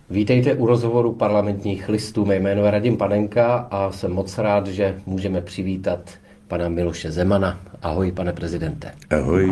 Vítejte u rozhovoru Parlamentních listů. Mé jméno je Radim Panenka a jsem moc rád, že můžeme přivítat pana Miloše Zemana. Ahoj, pane prezidente. Ahoj,